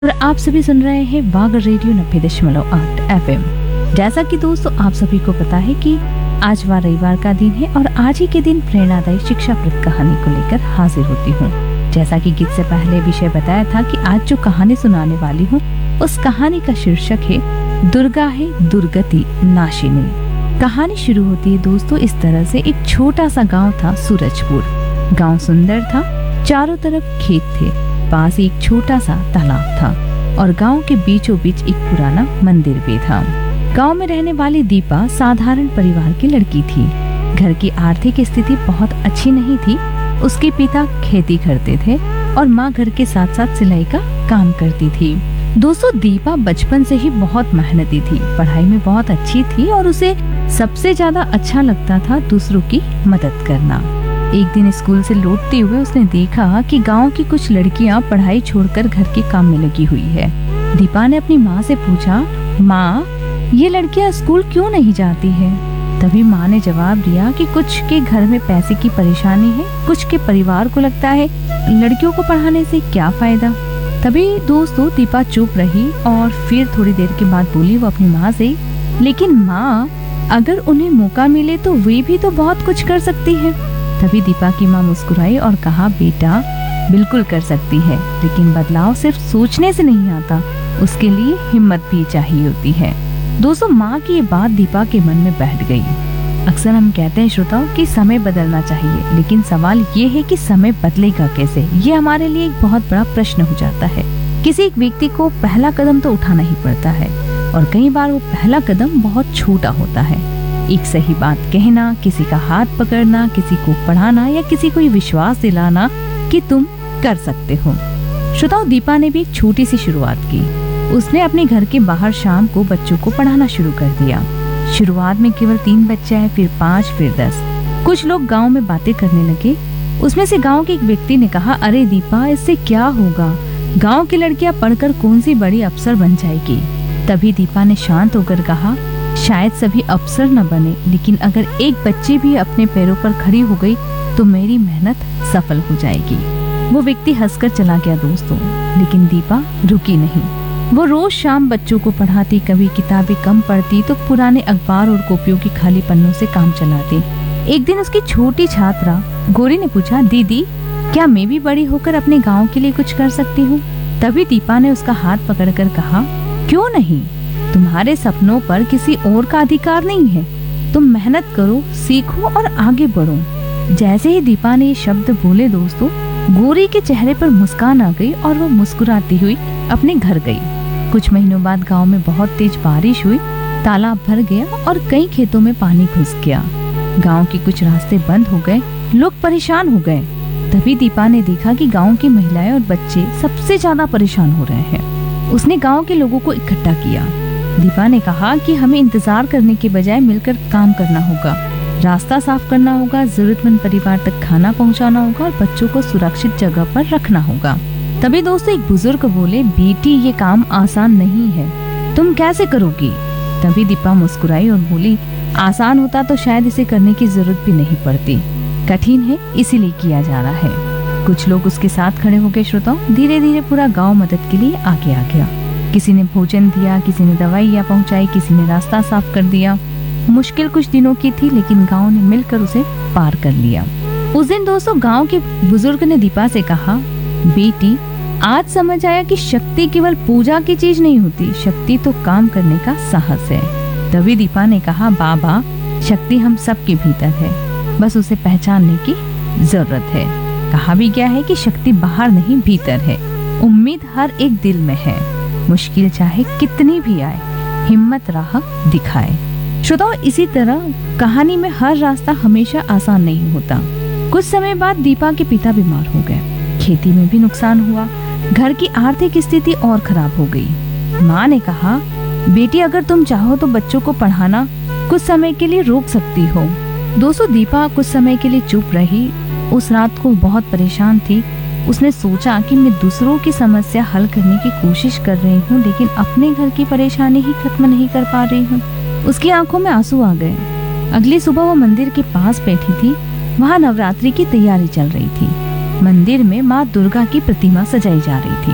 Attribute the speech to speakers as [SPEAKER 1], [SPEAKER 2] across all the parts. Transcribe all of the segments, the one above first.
[SPEAKER 1] और आप सभी सुन रहे हैं वागर रेडियो 90.8 FM। जैसा कि दोस्तों आप सभी को पता है कि आज रविवार का दिन है और आज ही के दिन प्रेरणादायी शिक्षाप्रद कहानी को लेकर हाजिर होती हूँ। जैसा कि गीत से पहले विषय बताया था कि आज जो कहानी सुनाने वाली हूँ उस कहानी का शीर्षक है दुर्गा है दुर्गति नाशिनी। कहानी शुरू होती है दोस्तों इस तरह से। एक छोटा सा गाँव था सूरजपुर। गाँव सुंदर था, चारों तरफ खेत थे, पास ही एक छोटा सा तालाब था और गांव के बीचों बीच एक पुराना मंदिर भी था। गांव में रहने वाली दीपा साधारण परिवार की लड़की थी। घर की आर्थिक स्थिति बहुत अच्छी नहीं थी। उसके पिता खेती करते थे और माँ घर के साथ साथ सिलाई का काम करती थी। दोस्तों दीपा बचपन से ही बहुत मेहनती थी, पढ़ाई में बहुत अच्छी थी और उसे सबसे ज्यादा अच्छा लगता था दूसरों की मदद करना। एक दिन स्कूल से लौटते हुए उसने देखा कि गांव की कुछ लड़कियां पढ़ाई छोड़कर घर के काम में लगी हुई है। दीपा ने अपनी माँ से पूछा, माँ ये लड़कियां स्कूल क्यों नहीं जाती है? तभी माँ ने जवाब दिया कि कुछ के घर में पैसे की परेशानी है, कुछ के परिवार को लगता है लड़कियों को पढ़ाने से क्या फायदा। तभी दोस्तों दीपा चुप रही और फिर थोड़ी देर के बाद बोली वो अपनी माँ से, लेकिन माँ अगर उन्हें मौका मिले तो वे भी तो बहुत कुछ कर सकती है। तभी दीपा की माँ मुस्कुराई और कहा, बेटा बिल्कुल कर सकती है, लेकिन बदलाव सिर्फ सोचने से नहीं आता, उसके लिए हिम्मत भी चाहिए होती है। दोस्तों माँ की ये बात दीपा के मन में बैठ गई। अक्सर हम कहते हैं श्रोताओं कि समय बदलना चाहिए, लेकिन सवाल ये है कि समय बदलेगा कैसे? ये हमारे लिए एक बहुत बड़ा प्रश्न हो जाता है। किसी एक व्यक्ति को पहला कदम तो उठाना ही पड़ता है और कई बार वो पहला कदम बहुत छोटा होता है। एक सही बात कहना, किसी का हाथ पकड़ना, किसी को पढ़ाना या किसी को ये विश्वास दिलाना कि तुम कर सकते हो। श्रोताओ दीपा ने भी एक छोटी सी शुरुआत की। उसने अपने घर के बाहर शाम को बच्चों को पढ़ाना शुरू कर दिया। शुरुआत में केवल 3 बच्चे आए, फिर 5, फिर 10। कुछ लोग गांव में बातें करने लगे। उसमें से गांव के एक व्यक्ति ने कहा, अरे दीपा इससे क्या होगा, गाँव की लड़कियां पढ़कर कौन सी बड़ी अफसर बन जाएगी। तभी दीपा ने शांत होकर कहा, शायद सभी अफसर न बने, लेकिन अगर एक बच्ची भी अपने पैरों पर खड़ी हो गई तो मेरी मेहनत सफल हो जाएगी। वो व्यक्ति हंसकर चला गया दोस्तों, लेकिन दीपा रुकी नहीं। वो रोज शाम बच्चों को पढ़ाती, कभी किताबें कम पढ़ती तो पुराने अखबार और कॉपियों की खाली पन्नों से काम चलाती। एक दिन उसकी छोटी छात्रा गौरी ने पूछा, दीदी क्या मैं भी बड़ी होकर अपने गाँव के लिए कुछ कर सकती हूँ? तभी दीपा ने उसका हाथ पकड़कर कहा, क्यों नहीं, तुम्हारे सपनों पर किसी और का अधिकार नहीं है। तुम मेहनत करो, सीखो और आगे बढ़ो। जैसे ही दीपा ने ये शब्द बोले दोस्तों, गौरी के चेहरे पर मुस्कान आ गई और वो मुस्कुराती हुई अपने घर गई। कुछ महीनों बाद गांव में बहुत तेज बारिश हुई, तालाब भर गया और कई खेतों में पानी घुस गया। गांव के कुछ रास्ते बंद हो गए, लोग परेशान हो गए। तभी दीपा ने देखा कि गांव की महिलाएं और बच्चे सबसे ज्यादा परेशान हो रहे हैं। उसने गांव के लोगों को इकट्ठा किया। दीपा ने कहा कि हमें इंतजार करने के बजाय मिलकर काम करना होगा, रास्ता साफ करना होगा, जरूरतमंद परिवार तक खाना पहुंचाना होगा और बच्चों को सुरक्षित जगह पर रखना होगा। तभी दोस्तों एक बुजुर्ग बोले, बेटी ये काम आसान नहीं है, तुम कैसे करोगी? तभी दीपा मुस्कुराई और बोली, आसान होता तो शायद इसे करने की जरूरत भी नहीं पड़ती, कठिन है इसीलिए किया जा रहा है। कुछ लोग उसके साथ खड़े हो गए श्रोताओं। धीरे धीरे पूरा गाँव मदद के लिए आगे आ गया। किसी ने भोजन दिया, किसी ने दवाइयाँ पहुंचाई, किसी ने रास्ता साफ कर दिया। मुश्किल कुछ दिनों की थी, लेकिन गांव ने मिलकर उसे पार कर लिया। उस दिन दोस्तों गांव के बुजुर्ग ने दीपा से कहा, बेटी आज समझ आया कि शक्ति केवल पूजा की चीज नहीं होती, शक्ति तो काम करने का साहस है। तभी दीपा ने कहा, बाबा शक्ति हम सबके भीतर है, बस उसे पहचानने की जरूरत है। कहा भी गया है कि शक्ति बाहर नहीं भीतर है, उम्मीद हर एक दिल में है, मुश्किल चाहे कितनी भी आए, हिम्मत राह दिखाए। श्रोताओ इसी तरह कहानी में हर रास्ता हमेशा आसान नहीं होता। कुछ समय बाद दीपा के पिता बीमार हो गए, खेती में भी नुकसान हुआ, घर की आर्थिक स्थिति और खराब हो गई। माँ ने कहा, बेटी अगर तुम चाहो तो बच्चों को पढ़ाना कुछ समय के लिए रोक सकती हो। दोस्तों दीपा कुछ समय के लिए चुप रही। उस रात को बहुत परेशान थी। उसने सोचा कि मैं दूसरों की समस्या हल करने की कोशिश कर रही हूँ, लेकिन अपने घर की परेशानी ही खत्म नहीं कर पा रही हूँ। उसकी आंखों में आंसू आ गए। अगली सुबह वो मंदिर के पास बैठी थी। वहाँ नवरात्रि की तैयारी चल रही थी। मंदिर में माँ दुर्गा की प्रतिमा सजाई जा रही थी।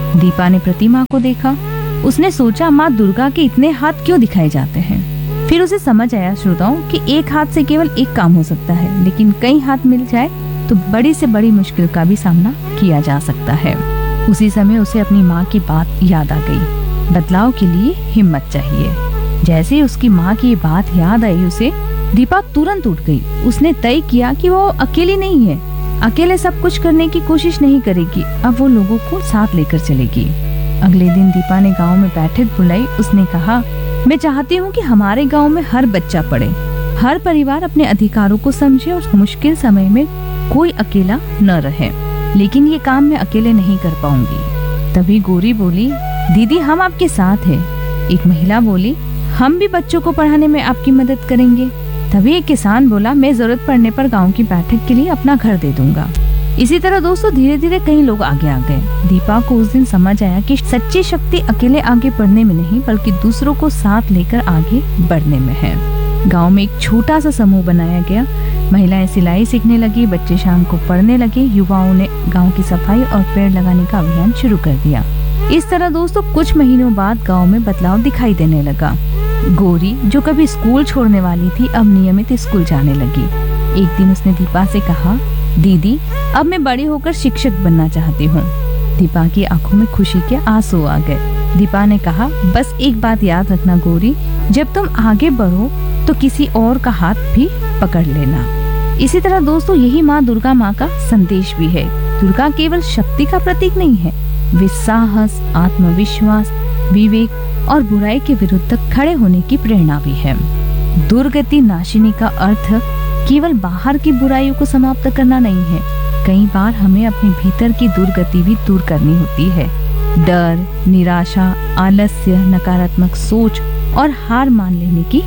[SPEAKER 1] दीपा ने प्रतिमा को देखा। उसने सोचा माँ दुर्गा के इतने हाथ क्यों दिखाए जाते हैं। फिर उसे समझ आया श्रोताओं कि एक हाथ से केवल एक काम हो सकता है, लेकिन कई हाथ मिल जाए तो बड़ी से बड़ी मुश्किल का भी सामना किया जा सकता है। उसी समय उसे अपनी माँ की बात याद आ गई, बदलाव के लिए हिम्मत चाहिए। जैसे ही उसकी माँ की ये बात याद आई उसे, दीपा तुरंत उठ गई। उसने तय किया कि वो अकेली नहीं है, अकेले सब कुछ करने की कोशिश नहीं करेगी, अब वो लोगों को साथ लेकर चलेगी। अगले दिन दीपा ने गांव में बैठक बुलाई। उसने कहा, मैं चाहती हूँ कि हमारे गांव में हर बच्चा पढ़े, हर परिवार अपने अधिकारों को समझे और मुश्किल समय में कोई अकेला न रहे, लेकिन ये काम मैं अकेले नहीं कर पाऊंगी। तभी गौरी बोली, दीदी हम आपके साथ हैं। एक महिला बोली, हम भी बच्चों को पढ़ाने में आपकी मदद करेंगे। तभी एक किसान बोला, मैं जरूरत पड़ने पर गांव की बैठक के लिए अपना घर दे दूंगा। इसी तरह दोस्तों धीरे धीरे कई लोग आगे आ गए। दीपा को उस दिन समझ आया कि सच्ची शक्ति अकेले आगे बढ़ने में नहीं, बल्कि दूसरों को साथ लेकर आगे बढ़ने में है। गांव में एक छोटा सा समूह बनाया गया। महिलाएं सिलाई सीखने लगी, बच्चे शाम को पढ़ने लगे, युवाओं ने गांव की सफाई और पेड़ लगाने का अभियान शुरू कर दिया। इस तरह दोस्तों कुछ महीनों बाद गांव में बदलाव दिखाई देने लगा। गौरी जो कभी स्कूल छोड़ने वाली थी, अब नियमित स्कूल जाने लगी। एक दिन उसने दीपा से कहा, दीदी अब मैं बड़ी होकर शिक्षक बनना चाहती हूँ। दीपा की आंखों में खुशी के आंसू आ गए। दीपा ने कहा, बस एक बात याद रखना गौरी, जब तुम आगे बढ़ो तो किसी और का हाथ भी पकड़ लेना। इसी तरह दोस्तों यही माँ दुर्गा माँ का संदेश भी है। दुर्गा केवल शक्ति का प्रतीक नहीं है, वे साहस, आत्मविश्वास, विवेक और बुराई के विरुद्ध खड़े होने की प्रेरणा भी है। दुर्गति नाशिनी का अर्थ केवल बाहर की बुराइयों को समाप्त करना नहीं है, कई बार हमें अपने भीतर की दुर्गति भी दूर करनी होती है। डर, निराशा, आलस्य, नकारात्मक सोच और हार मान लेने की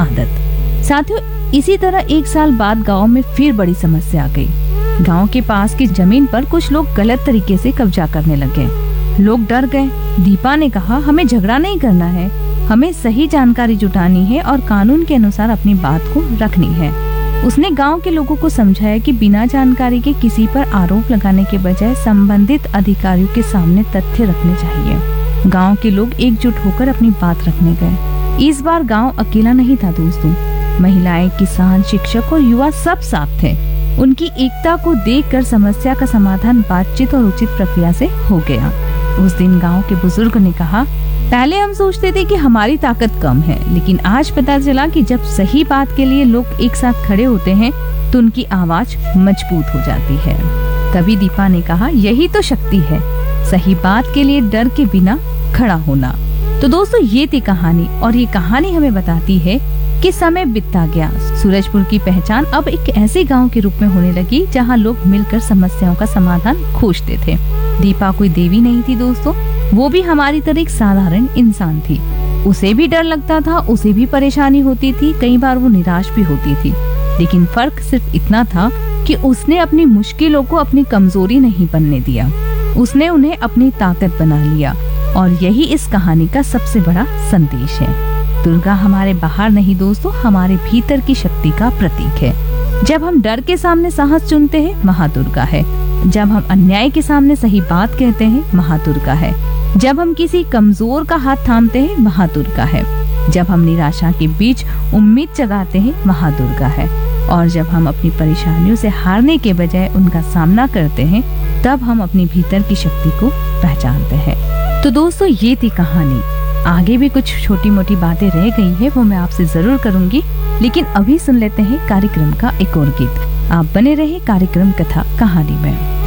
[SPEAKER 1] आदत। साथियों इसी तरह एक साल बाद गांव में फिर बड़ी समस्या आ गई। गांव के पास की जमीन पर कुछ लोग गलत तरीके से कब्जा करने लगे। लोग डर गए। दीपा ने कहा, हमें झगड़ा नहीं करना है, हमें सही जानकारी जुटानी है और कानून के अनुसार अपनी बात को रखनी है। उसने गांव के लोगों को समझाया कि बिना जानकारी के किसी पर आरोप लगाने के बजाय संबंधित अधिकारियों के सामने तथ्य रखने चाहिए। गांव के लोग एकजुट होकर अपनी बात रखने गए। इस बार गांव अकेला नहीं था दोस्तों, महिलाएं, किसान, शिक्षक और युवा सब साथ थे। उनकी एकता को देखकर समस्या का समाधान बातचीत और उचित प्रक्रिया से हो गया। उस दिन गांव के बुजुर्ग ने कहा, पहले हम सोचते थे कि हमारी ताकत कम है, लेकिन आज पता चला कि जब सही बात के लिए लोग एक साथ खड़े होते हैं तो उनकी आवाज मजबूत हो जाती है। तभी दीपा ने कहा, यही तो शक्ति है, सही बात के लिए डर के बिना खड़ा होना। तो दोस्तों ये थी कहानी, और ये कहानी हमें बताती है कि समय बीतता गया। सूरजपुर की पहचान अब एक ऐसे गांव के रूप में होने लगी जहां लोग मिलकर समस्याओं का समाधान खोजते थे। दीपा कोई देवी नहीं थी दोस्तों, वो भी हमारी तरह एक साधारण इंसान थी। उसे भी डर लगता था, उसे भी परेशानी होती थी, कई बार वो निराश भी होती थी, लेकिन फर्क सिर्फ इतना था कि उसने अपनी मुश्किलों को अपनी कमजोरी नहीं बनने दिया, उसने उन्हें अपनी ताकत बना लिया। और यही इस कहानी का सबसे बड़ा संदेश है। दुर्गा हमारे बाहर नहीं दोस्तों, हमारे भीतर की शक्ति का प्रतीक है। जब हम डर के सामने साहस चुनते हैं, महादुर्गा है। जब हम अन्याय के सामने सही बात कहते हैं, महादुर्गा है। जब हम किसी कमजोर का हाथ थामते हैं, महादुर्गा है। जब हम निराशा के बीच उम्मीद जगाते हैं, महादुर्गा है। और जब हम अपनी परेशानियों से हारने के बजाय उनका सामना करते हैं, तब हम अपनी भीतर की शक्ति को पहचानते हैं। तो दोस्तों ये थी कहानी। आगे भी कुछ छोटी मोटी बातें रह गई है, वो मैं आपसे जरूर करूंगी, लेकिन अभी सुन लेते हैं कार्यक्रम का एक और गीत। आप बने रहे कार्यक्रम कथा कहानी में।